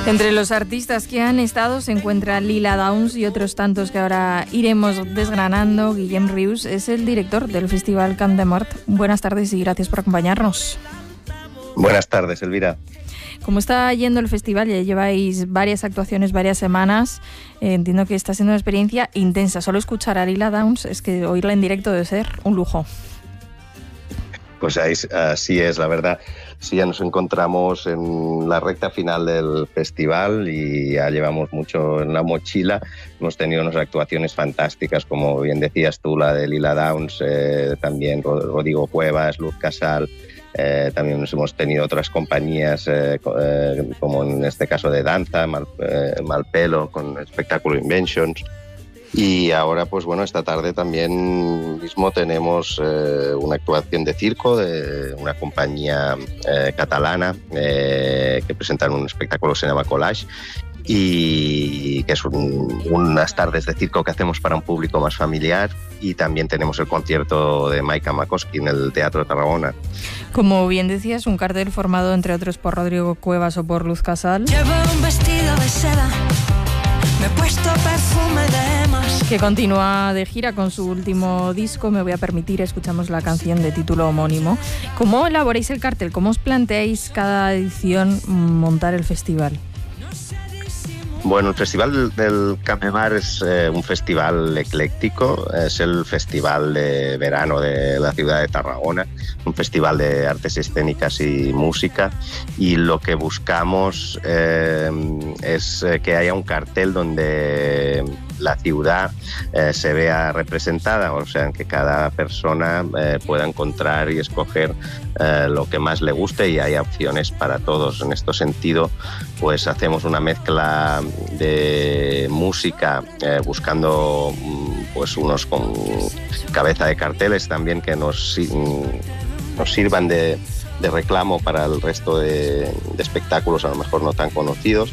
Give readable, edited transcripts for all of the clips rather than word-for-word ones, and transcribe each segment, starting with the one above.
Entre los artistas que han estado se encuentra Lila Downs y otros tantos que ahora iremos desgranando. Guillem Rius es el director del Festival Camp de Mart. Buenas tardes y gracias por acompañarnos. Buenas tardes, Elvira. ¿Cómo está yendo el festival? Ya lleváis varias actuaciones, varias semanas. Entiendo que está siendo una experiencia intensa. Solo escuchar a Lila Downs, es que oírla en directo debe ser un lujo. Pues así es, la verdad. Sí, ya nos encontramos en la recta final del festival y ya llevamos mucho en la mochila. Hemos tenido unas actuaciones fantásticas, como bien decías tú, la de Lila Downs, también Rodrigo Cuevas, Luz Casal. También hemos tenido otras compañías, como en este caso de danza, Malpelo, con el espectáculo Inventions. Y ahora, pues bueno, esta tarde también mismo tenemos una actuación de circo de una compañía catalana que presentan un espectáculo que se llama Collage y que es unas tardes de circo que hacemos para un público más familiar. Y también tenemos el concierto de Maika Makoski en el Teatro de Tarragona. Como bien decías, un cartel formado entre otros por Rodrigo Cuevas o por Luz Casal. Llevo un vestido de seda, me he puesto perfume de más. Que continúa de gira con su último disco. Me voy a permitir, escuchamos la canción de título homónimo. ¿Cómo elaboráis el cartel? ¿Cómo os planteáis cada edición montar el festival? Bueno, el Festival del Camp de Mart es un festival ecléctico, es el festival de verano de la ciudad de Tarragona, un festival de artes escénicas y música, y lo que buscamos es que haya un cartel donde la ciudad se vea representada, o sea, que cada persona pueda encontrar y escoger lo que más le guste y haya opciones para todos. En este sentido, pues hacemos una mezcla de música buscando pues unos con cabeza de carteles también que nos sirvan de reclamo para el resto de espectáculos a lo mejor no tan conocidos.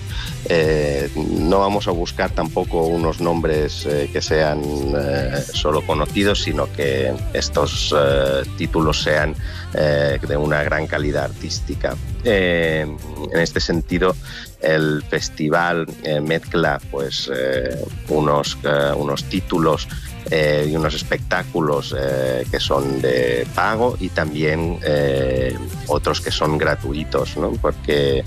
No vamos a buscar tampoco unos nombres que sean solo conocidos, sino que estos títulos sean de una gran calidad artística. En este sentido, el festival mezcla pues unos títulos y unos espectáculos que son de pago y también otros que son gratuitos, ¿no? Porque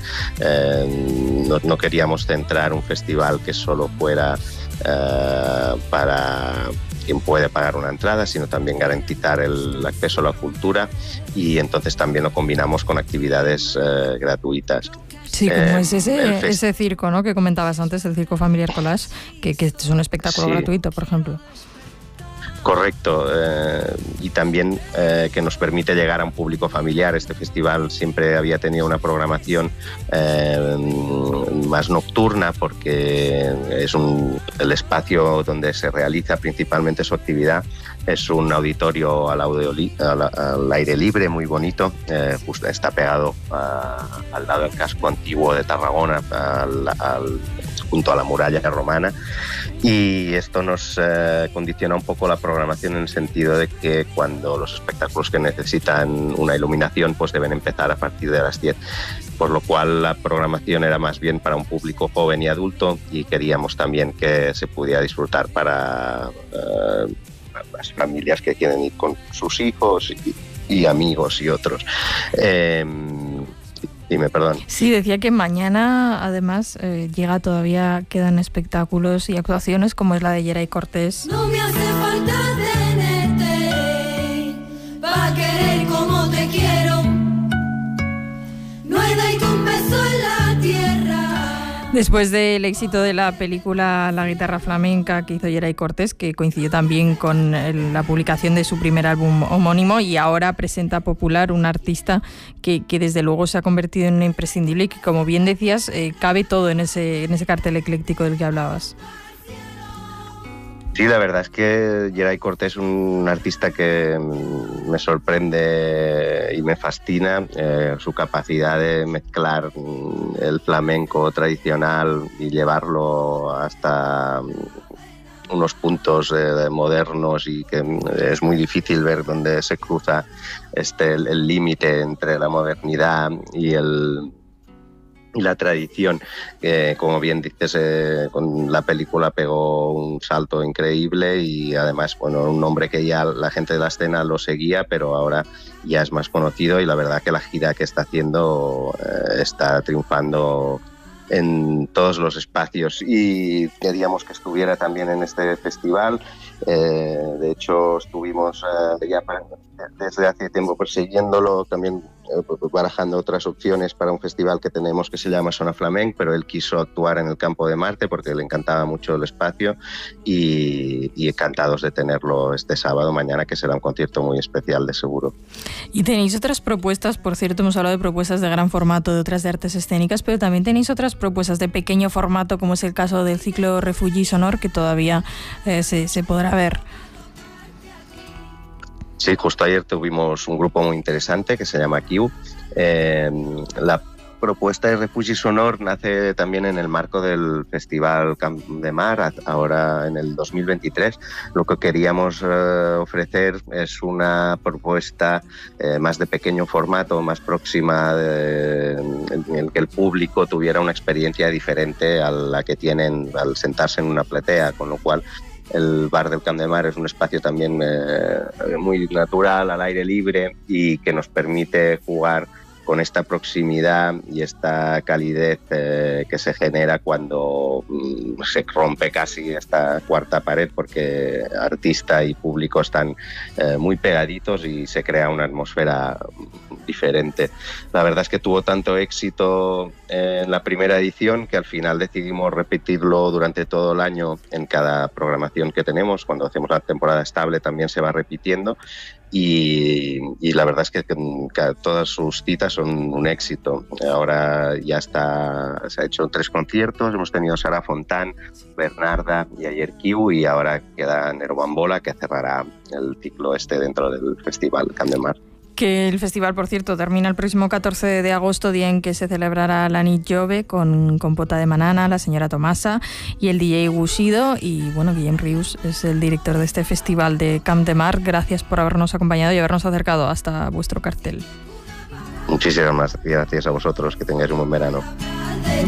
no queríamos centrar un festival que solo fuera para quien puede pagar una entrada, sino también garantizar el acceso a la cultura, y entonces también lo combinamos con actividades gratuitas. Sí, como es ese circo, ¿no?, que comentabas antes, el Circo Familiar Collage, que es un espectáculo gratuito, por ejemplo. Correcto, y también que nos permite llegar a un público familiar. Este festival siempre había tenido una programación más nocturna, porque es el espacio donde se realiza principalmente su actividad. Es un auditorio al aire libre muy bonito, justo está pegado al lado del casco antiguo de Tarragona, junto a la muralla romana, y esto nos condiciona un poco la programación en el sentido de que cuando los espectáculos que necesitan una iluminación pues deben empezar a partir de las 10, por lo cual la programación era más bien para un público joven y adulto, y queríamos también que se pudiera disfrutar para las familias que quieren ir con sus hijos y amigos y otros. Dime, perdón. Sí, decía que mañana, además, quedan espectáculos y actuaciones como es la de Yeray Cortés. No me hace falta tenerte pa' querer como te quiero. No he dado un beso en la tierra. Después del éxito de la película La guitarra flamenca que hizo Yeray Cortés, que coincidió también con la publicación de su primer álbum homónimo, y ahora presenta Popular, un artista que desde luego se ha convertido en un imprescindible y que, como bien decías, cabe todo en ese cartel ecléctico del que hablabas. Sí, la verdad es que Yeray Cortés es un artista que me sorprende y me fascina, su capacidad de mezclar el flamenco tradicional y llevarlo hasta unos puntos modernos, y que es muy difícil ver dónde se cruza el límite entre la modernidad y y la tradición, que como bien dices, con la película pegó un salto increíble y además, bueno, un nombre que ya la gente de la escena lo seguía, pero ahora ya es más conocido y la verdad que la gira que está haciendo está triunfando en todos los espacios y queríamos que estuviera también en este festival. De hecho, estuvimos ya desde hace tiempo persiguiéndolo, también barajando otras opciones para un festival que tenemos que se llama Sona Flamenc, pero él quiso actuar en el Campo de Marte porque le encantaba mucho el espacio y encantados de tenerlo este sábado, mañana, que será un concierto muy especial de seguro. Y tenéis otras propuestas, por cierto, hemos hablado de propuestas de gran formato, de otras de artes escénicas, pero también tenéis otras propuestas de pequeño formato, como es el caso del ciclo Refugi Sonor, que todavía se podrá ver. Sí, justo ayer tuvimos un grupo muy interesante que se llama Q. La propuesta de Refugi Sonor nace también en el marco del Festival Camp de Mar, ahora en el 2023. Lo que queríamos ofrecer es una propuesta más de pequeño formato, más próxima, en el que el público tuviera una experiencia diferente a la que tienen al sentarse en una platea, con lo cual el bar del Camp de Mar es un espacio también muy natural, al aire libre y que nos permite jugar con esta proximidad y esta calidez que se genera cuando se rompe casi esta cuarta pared, porque artista y público están muy pegaditos y se crea una atmósfera diferente. La verdad es que tuvo tanto éxito en la primera edición que al final decidimos repetirlo durante todo el año en cada programación que tenemos. Cuando hacemos la temporada estable también se va repitiendo y la verdad es que todas sus citas son un éxito. Ahora ya se ha hecho 3 conciertos, hemos tenido Sara Fontán, Bernarda y ayer Q, y ahora queda Nero Bambola, que cerrará el ciclo dentro del Festival Camp de Mar. Que el festival, por cierto, termina el próximo 14 de agosto, día en que se celebrará la nit Jove con Compota de Manana, la señora Tomasa y el DJ Gusido. Y bueno, Guillem Rius es el director de este festival de Camp de Mar. Gracias por habernos acompañado y habernos acercado hasta vuestro cartel. Muchísimas gracias a vosotros, que tengáis un buen verano.